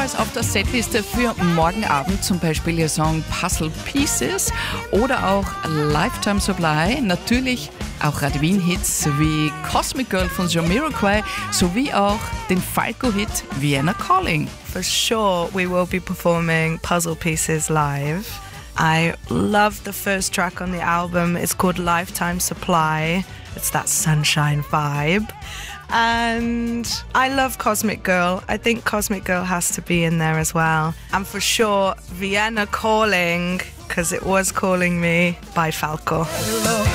ebenfalls auf der Setliste für morgen Abend, zum Beispiel ihr Song Puzzle Pieces oder auch Lifetime Supply, natürlich auch Radio Wien-Hits wie Cosmic Girl von Jamiroquai sowie auch den Falco-Hit Vienna Calling. For sure, we will be performing Puzzle Pieces live. I love the first track on the album. It's called Lifetime Supply. It's that sunshine vibe. And I love Cosmic Girl. I think Cosmic Girl has to be in there as well. And for sure, Vienna Calling, because it was calling me, by Falco.